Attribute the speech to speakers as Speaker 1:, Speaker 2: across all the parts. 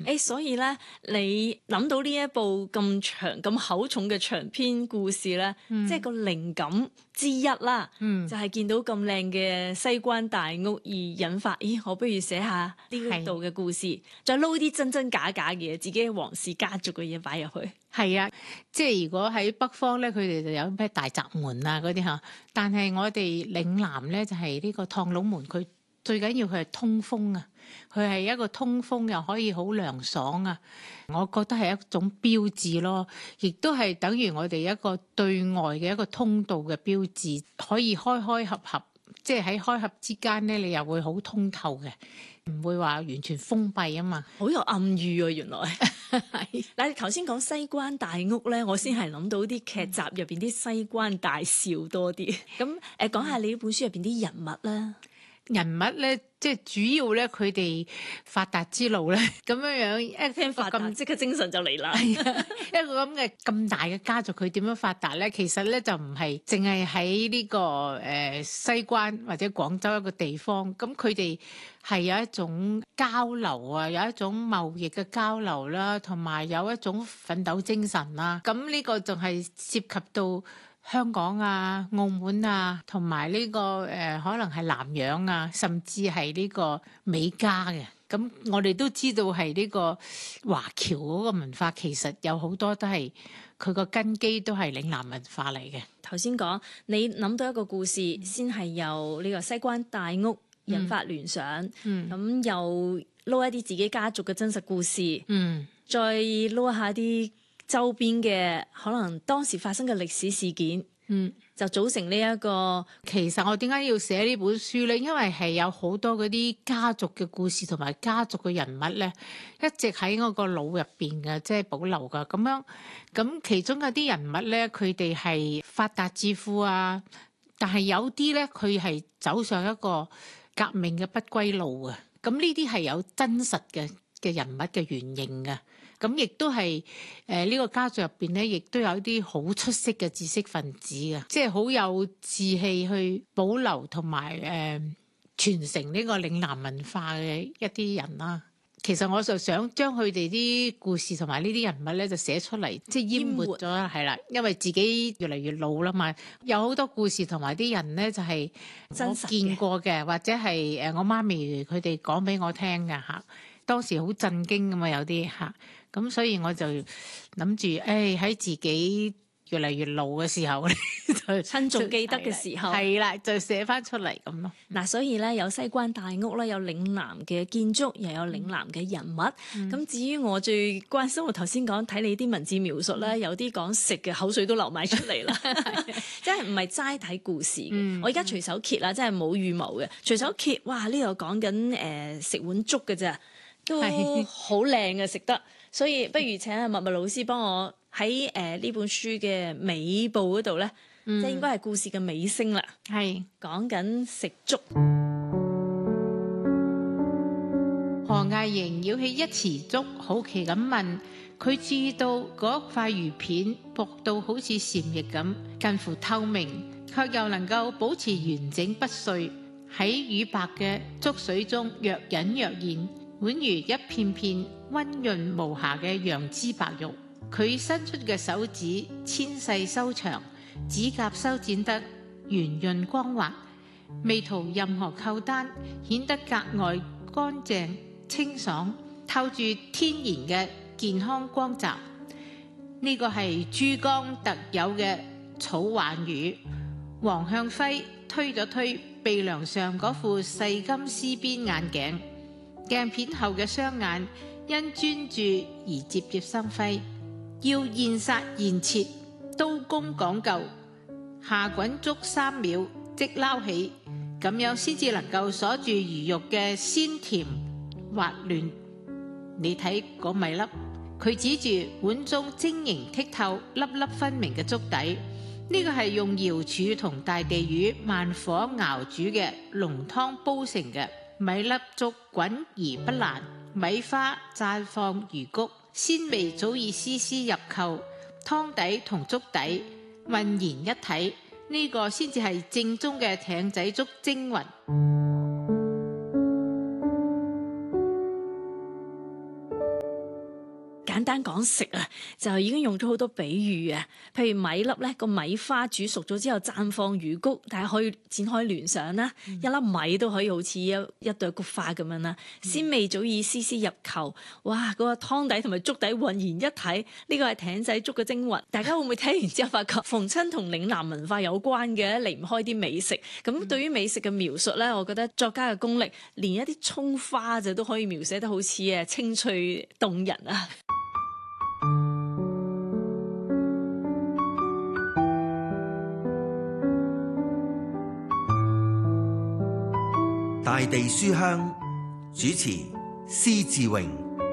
Speaker 1: 所以咧，你諗到呢一部咁長、咁厚重嘅長篇故事咧，即係個靈感之一啦，就係見到咁靚嘅西關大屋而引發，我不如寫下呢度嘅故事，再撈啲真真假假嘅嘢，自己皇室家族嘅嘢擺入去。
Speaker 2: 係啊，即係如果喺北方咧，佢哋就有咩大宅門啊嗰啲嚇，但係我哋嶺南咧就係呢個趟龍門，佢最緊要佢係通風啊，佢係一個通風又可以好涼爽啊，我覺得係一種標誌咯，亦都係等於我哋一個對外嘅一個通道嘅標誌，可以開開合合，即係喺開合之間咧，你又會好通透嘅，唔會話完全封閉啊嘛，
Speaker 1: 好有暗喻啊原來。嗱，你頭先講西關大屋咧，我先係諗到啲劇集入邊啲西關大少多啲。咁講下你呢本書入邊啲人物啦。
Speaker 2: 人物咧，即係主要咧，佢哋發達之路咧，咁樣一聽發達，
Speaker 1: 即刻精神就嚟啦。
Speaker 2: 一個咁嘅咁大嘅家族，佢點樣發達咧？其實咧就唔係淨係喺呢個西關或者廣州一個地方，咁佢哋係有一種交流啊，有一種貿易嘅交流啦，同埋有一種奮鬥精神啦。咁呢個仲係涉及到香港啊、澳門啊，同埋呢個可能係南洋啊，甚至係呢個美加嘅。咁我哋都知道係呢個華僑嗰個文化，其實有好多都係佢個根基都係嶺南文化嚟嘅。
Speaker 1: 頭先講你諗到一個故事，先係由呢個西關大屋引發聯想，咁又撈一啲自己家族嘅真實故事，再撈一下啲周邊嘅可能當時發生嘅歷史事件，就組成呢一個。
Speaker 2: 其實我點解要寫呢本書呢？因為係有好多嗰啲家族嘅故事同埋家族嘅人物呢，一直喺我個腦入邊嘅，即係保留噶。咁樣咁其中有啲人物呢，佢哋係發達致富啊，但係有啲呢，佢係走上一個革命嘅不歸路啊。咁呢啲係有真實嘅人物嘅原型嘅。咁亦都係呢個家族入邊咧，亦都有啲好出色嘅知識分子嘅，即係好有志氣去保留同埋傳承呢個嶺南文化嘅一啲人啦。其實我就想將佢哋啲故事同埋呢啲人物咧，就寫出嚟，即係淹沒咗啦，係啦，因為自己越嚟越老啦嘛，有好多故事同埋啲人咧，就係我見過嘅，或者係我媽咪佢哋講俾我聽嘅嚇，當時好震驚㗎嘛，有啲嚇。咁所以我就諗住，喺自己越嚟越老嘅時候咧，就
Speaker 1: 趁仲記得嘅時候，
Speaker 2: 係啦，就寫翻出嚟咁咯。
Speaker 1: 嗱，所以咧有西關大屋啦，有嶺南嘅建築，又有嶺南嘅人物。咁至於我最關心，我頭先講睇你啲文字描述咧，有啲講食嘅，口水都流埋出嚟啦，即係唔係齋睇故事嘅。我而家隨手揭啦，真係冇預謀嘅，隨手揭，哇！呢度講緊食碗粥嘅啫，都好靚嘅食得。所以不如請阿默默老師幫我喺呢本書嘅尾部嗰度咧，即係應該係故事嘅尾聲啦。係講緊食粥。
Speaker 2: 何藝瑩舀起一匙粥，好奇咁問佢，注意到嗰塊魚片薄到好似禪液咁，近乎透明，卻又能夠保持完整不碎，喺乳白嘅粥水中若隱若現，宛如一片片溫潤無瑕嘅楊枝白肉。佢伸出嘅手指纖細修長，指甲修剪得圓潤光滑，未塗任何扣單，顯得格外乾淨清爽，透住天然嘅健康光澤。呢個係珠江特有嘅草鯇魚。黃向輝推咗推鼻梁上嗰副細金絲邊眼鏡，鏡片後嘅雙眼因專注而節節生輝。要現殺現切，刀工講究，下滾粥3秒即撈起，咁樣先至能夠鎖住魚肉嘅鮮甜滑嫩。你睇嗰米粒，佢指住碗中晶瑩剔透、粒粒分明嘅粥底，呢個係用瑤柱同大地魚慢火熬煮嘅濃湯煲成嘅。米粒粥滾而不爛，米花綻放魚谷，鮮味早已絲絲入扣，湯底同粥底渾然一體，呢個先至係正宗嘅艇仔粥精魂。
Speaker 1: 簡單講食啊，就已經用咗好多比喻啊。譬如米粒咧，個米花煮熟咗之後綻放如菊，大家可以展開聯想啦。一粒米都可以好似一朵菊花咁樣啦。鮮味早已絲絲入口，哇！嗰個湯底同埋粥底渾然一體，呢個係艇仔粥嘅精華。大家會唔會聽完之後發覺，逢親同嶺南文化有關嘅，離唔開啲美食。咁對於美食嘅描述咧，我覺得作家嘅功力，連一啲葱花就都可以描寫得好似清脆動人啊！
Speaker 3: 大地書香主持施志榮。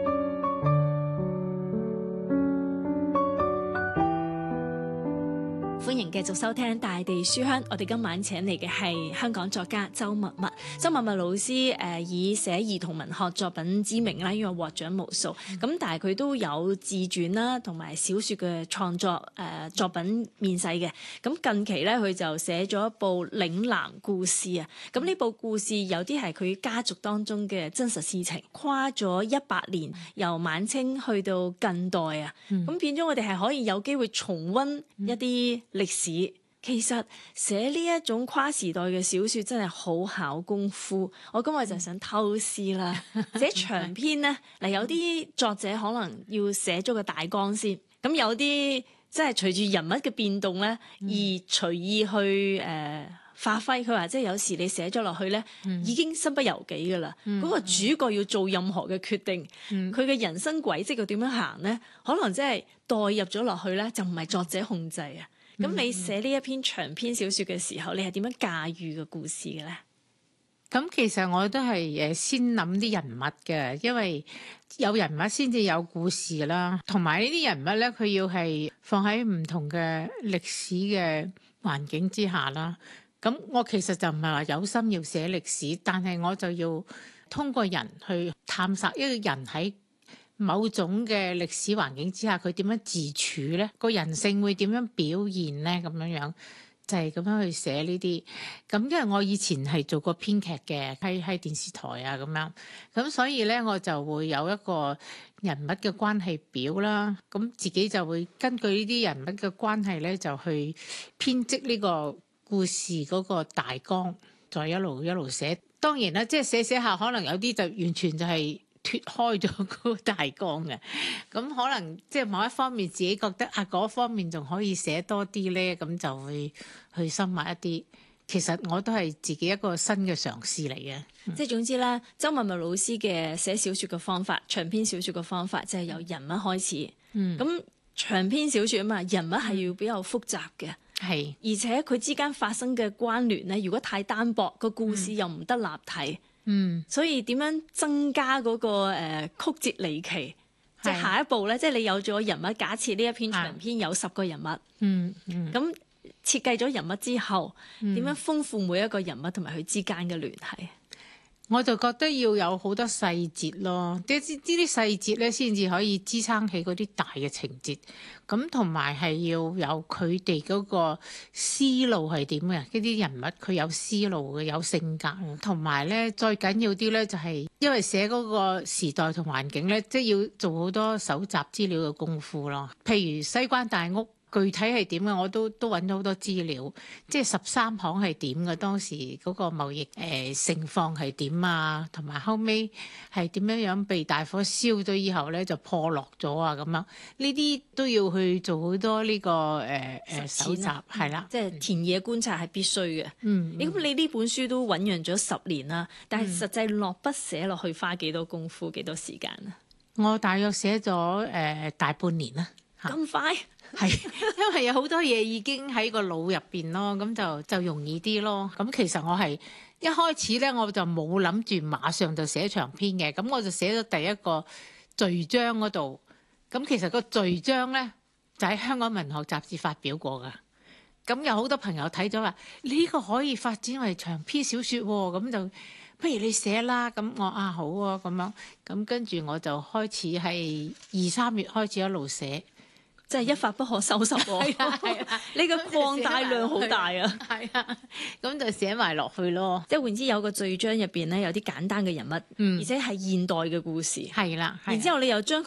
Speaker 1: 歡迎繼續收聽大地書香，我哋今晚請嚟嘅係香港作家周默默。周默默老師以寫兒童文學作品知名啦，因為獲獎無數。咁但係佢都有自傳啦，同埋小説嘅創作作品面世嘅。咁近期咧，佢就寫咗一部《嶺南故事》啊。咁呢部故事有啲係佢家族當中嘅真實事情，跨咗100年，由晚清去到近代啊。咁變咗我哋係可以有機會重溫一啲歷史。其實寫呢一種跨時代嘅小説真係好考功夫。我今日就想偷師啦，寫長篇咧，嗱有啲作者可能要寫咗個大綱先，咁有啲即係隨住人物嘅變動咧，而隨意去發揮。佢話即係有時你寫咗落去咧，已經身不由己噶啦。嗰個主角要做任何嘅決定，佢嘅人生軌跡要點樣行咧，可能即係代入咗落去咧，就唔係作者控制啊。咁你寫呢一篇長篇小説嘅時候，你係點樣駕馭個故事嘅咧？
Speaker 2: 咁其實我都係先諗啲人物嘅，因為有人物先至有故事啦。同埋呢啲人物咧，佢要係放喺唔同嘅歷史嘅環境之下啦。咁我其實就唔係話有心要寫歷史，但係我就要通過人去探索一個人喺某種嘅歷史環境之下，佢點樣自處咧？個人性會點樣表現咧？咁樣就係咁樣去寫呢啲。咁因為我以前係做過編劇嘅，喺電視台啊咁樣，咁所以咧我就會有一個人物嘅關係表啦。咁自己就會根據呢啲人物嘅關係咧，就去編織呢個故事嗰個大綱，再一路一路寫。當然啦，即係寫下，可能有啲就完全就係脫開咗嗰個大綱嘅，咁可能即係某一方面自己覺得嗰方面仲可以寫多啲咧，咁就會去深入一啲。其實我都係自己一個新嘅嘗試嚟嘅。
Speaker 1: 即係總之啦，周默默老師嘅寫小説嘅方法，長篇小説嘅方法，就係由人物開始。咁長篇小説啊嘛，人物係要比較複雜嘅，係，而且佢之間發生嘅關聯咧，如果太單薄，個故事又唔得立體。所以點樣增加嗰個曲折離奇？即係下一步咧，即係你有咗人物，假設呢一篇長篇有10個人物，咁設計咗人物之後，點樣豐富每一個人物同埋佢之間嘅聯繫？
Speaker 2: 我就覺得要有好多細節咯，呢啲細節咧先至可以支撐起嗰啲大嘅情節。咁同埋係要有佢哋嗰個思路係點嘅？呢啲人物佢有思路嘅，有性格。同埋咧，再緊要啲咧就係因為寫嗰個時代同環境咧，即係要做好多搜集資料嘅功夫咯。譬如西關大屋。具體係點嘅，我都揾咗好多資料，即係13行係點嘅，當時嗰個貿易盛況係點啊，同埋後尾係點樣被大火燒咗以後咧就破落咗啊咁樣，呢啲都要去做好多呢個搜集，係啦，
Speaker 1: 即係田野觀察係必須嘅。咁你呢本書都醖釀咗10年啦，但係實際落筆寫落去花幾多功夫，幾多時間啊？
Speaker 2: 我大約寫咗大半年啦。
Speaker 1: 咁快？
Speaker 2: 係，因為有好多嘢已經喺個腦入邊咯，咁就容易啲咯。咁其實我係一開始咧，我就冇諗住馬上就寫長篇嘅，咁我就寫咗第一個序章嗰度。咁其實個序章咧就喺香港文學雜誌發表過噶。咁有好多朋友睇咗話呢個可以發展為長篇小説喎，咁就不如你寫啦。咁我好啊咁樣，咁跟住我就開始係2、3月開始一路寫。
Speaker 1: 即係一發不可收拾喎！係啊，你個擴大量好大啊！
Speaker 2: 係啊，咁就寫埋落去咯。
Speaker 1: 即係換之有個序章入邊咧，有啲簡單嘅人物，而且係現代嘅故事。
Speaker 2: 係啦，
Speaker 1: 然之後你又將佢